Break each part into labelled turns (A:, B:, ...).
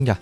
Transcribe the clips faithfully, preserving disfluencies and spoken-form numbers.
A: 呀。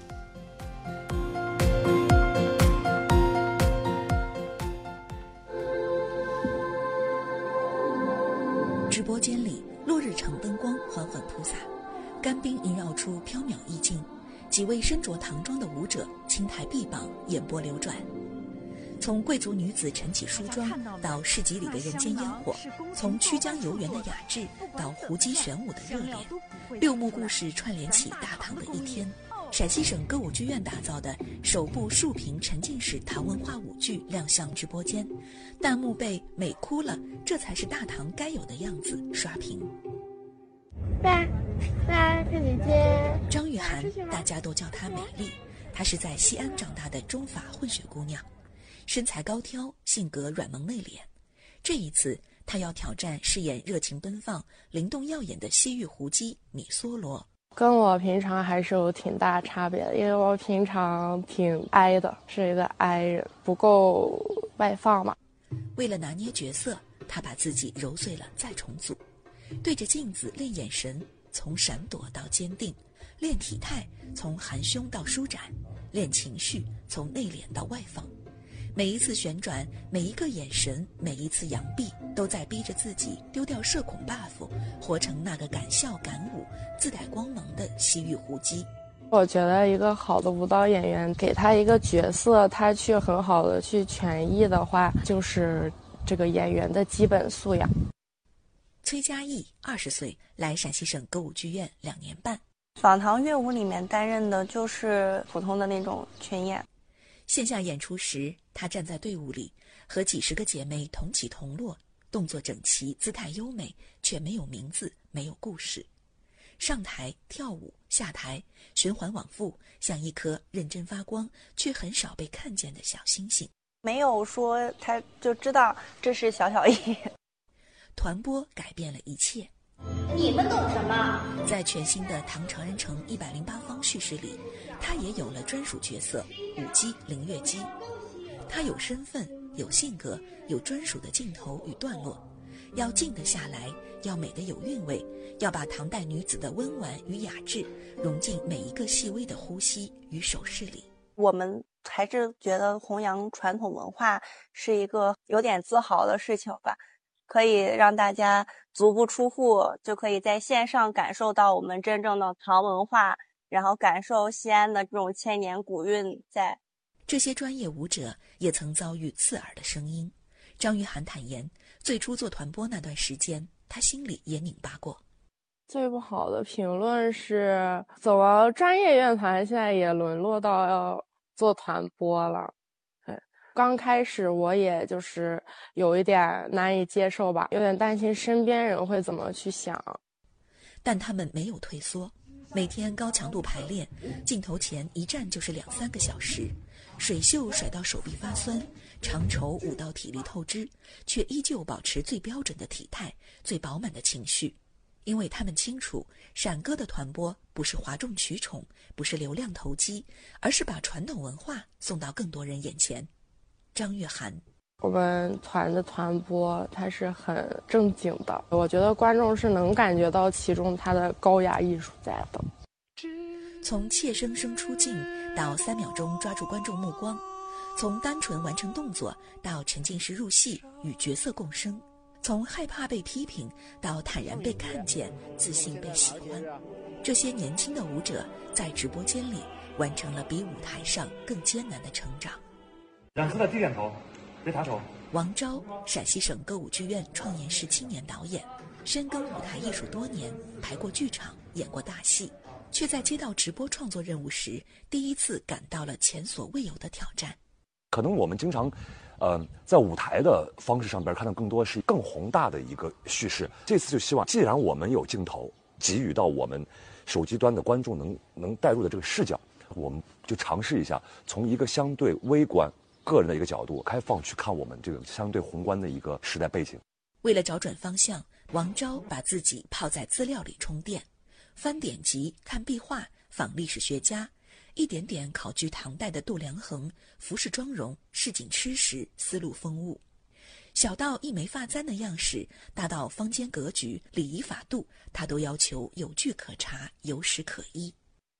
B: 直播间里，落日橙灯光缓缓铺洒，干冰萦绕出缥缈意境。几位身着唐装的舞者轻抬臂膀，眼波流转。从贵族女子晨起梳妆到市集里的人间烟火，从曲江游园的雅致到胡姬玄舞的热烈，六幕故事串联起大唐的一天。陕西省歌舞剧院打造的首部竖屏沉浸式唐文化舞剧亮相直播间，弹幕被美哭了，这才是大唐该有的样子刷屏。
C: 来来，看姐姐
B: 张玉涵，大家都叫她美丽，她是在西安长大的中法混血姑娘，身材高挑，性格软萌内敛。这一次她要挑战饰演热情奔放、灵动耀眼的西域胡姬米梭罗。
C: 跟我平常还是有挺大差别的，因为我平常挺哀的，是一个哀人，不够外放嘛。
B: 为了拿捏角色，她把自己揉碎了再重组，对着镜子练眼神，从闪躲到坚定；练体态，从含胸到舒展；练情绪，从内敛到外放。每一次旋转，每一个眼神，每一次扬臂，都在逼着自己丢掉社恐 buff， 活成那个敢笑敢舞、自带光芒的西域胡姬。
C: 我觉得一个好的舞蹈演员，给他一个角色，他去很好的去诠释的话，就是这个演员的基本素养。
B: 崔嘉艺，二十岁，来陕西省歌舞剧院两年半。
D: 坊堂乐舞里面担任的就是普通的那种群演。
B: 线下演出时，她站在队伍里，和几十个姐妹同起同落，动作整齐，姿态优美，却没有名字，没有故事。上台跳舞，下台循环往复，像一颗认真发光却很少被看见的小星星。
D: 没有说他就知道这是小小艺。
B: 团播改变了一切。
E: 你们懂什么？
B: 在全新的唐长安城一百零八方叙事里，他也有了专属角色舞姬林月姬。他有身份，有性格，有专属的镜头与段落，要静得下来，要美得有韵味，要把唐代女子的温婉与雅致融进每一个细微的呼吸与手势里。
D: 我们还是觉得弘扬传统文化是一个有点自豪的事情吧，可以让大家足不出户就可以在线上感受到我们真正的唐文化，然后感受西安的这种千年古韵在。
B: 这些专业舞者也曾遭遇刺耳的声音。张玉涵坦言，最初做团播那段时间，他心里也拧巴过。
C: 最不好的评论是，怎么专业乐团现在也沦落到要做团播了。对，刚开始我也就是有一点难以接受吧，有点担心身边人会怎么去想。
B: 但他们没有退缩，每天高强度排练，镜头前一站就是两三个小时，水袖甩到手臂发酸，长绸舞到体力透支，却依旧保持最标准的体态，最饱满的情绪。因为他们清楚，陕歌的团播不是哗众取宠，不是流量投机，而是把传统文化送到更多人眼前。张玉涵，
C: 我们团的团播它是很正经的，我觉得观众是能感觉到其中它的高雅艺术在的。
B: 从怯生生出镜到三秒钟抓住观众目光，从单纯完成动作到沉浸式入戏与角色共生，从害怕被批评到坦然被看见，自信被喜欢。这些年轻的舞者在直播间里完成了比舞台上更艰难的成长。
F: 两次的低点头，别抬手。
B: 王钊，陕西省歌舞剧院创研室青年导演，深耕舞台艺术多年，排过剧场，演过大戏，却在接到直播创作任务时，第一次感到了前所未有的挑战。
G: 可能我们经常呃，在舞台的方式上边看到更多是更宏大的一个叙事。这次就希望，既然我们有镜头给予到我们手机端的观众能能带入的这个视角，我们就尝试一下从一个相对微观、个人的一个角度开放去看我们这个相对宏观的一个时代背景。
B: 为了找准方向，王钊把自己泡在资料里充电，翻典籍、看壁画、访历史学家。一点点考据唐代的度量衡、服饰妆容、市井吃食、丝路风物，小到一枚发簪的样式，大到坊间格局、礼仪法度，他都要求有据可查、有史可依。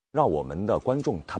G: 让我们的观众他